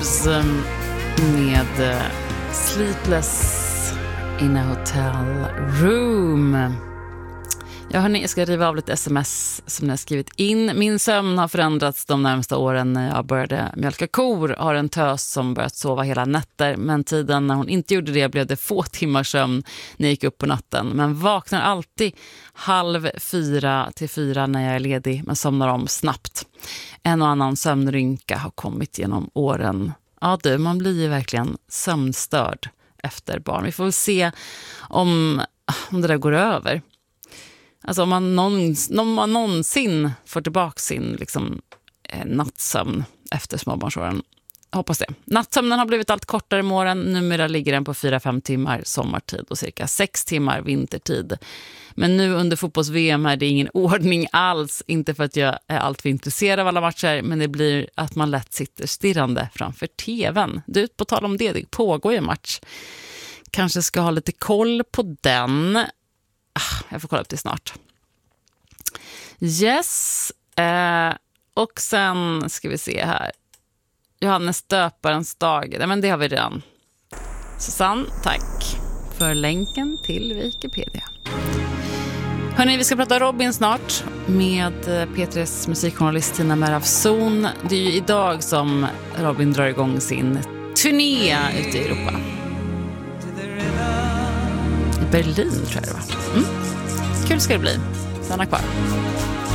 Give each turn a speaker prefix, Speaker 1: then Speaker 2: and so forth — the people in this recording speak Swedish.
Speaker 1: Blues med Sleepless in a Hotel Room. Ja, hörni, jag ska riva av lite sms som ni har skrivit in. Min sömn har förändrats de närmaste åren när jag började mjölka kor. Har en tös som börjat sova hela nätter, men tiden när hon inte gjorde det blev det få timmars sömn när jag gick upp på natten. Men vaknar alltid 3:30 till 4 när jag är ledig, men somnar om snabbt. En och annan sömnrynka har kommit genom åren. Ja du, man blir ju verkligen sömnstörd efter barn. Vi får väl se om det där går över. Alltså om man någonsin får tillbaka sin nattsömn efter småbarnsåren. Hoppas det. Nattsömnen har blivit allt kortare med åren. Numera ligger den på 4-5 timmar sommartid och cirka 6 timmar vintertid. Men nu under fotbolls-VM är det ingen ordning alls. Inte för att jag är alltför intresserad av alla matcher, men det blir att man lätt sitter stirrande framför tvn. Du, på tal om det pågår ju en match. Kanske ska ha lite koll på den. Jag får kolla upp det snart. Yes. Och sen ska vi se här. Johannes döparens dag. Men det har vi redan. Susanne, tack för länken till Wikipedia. Hörrni, vi ska prata Robin snart med P3s musikjournalist Tina Merafzon. Det är ju idag som Robin drar igång sin turné ute i Europa. I Berlin tror jag det var. Kul ska det bli. Stanna kvar.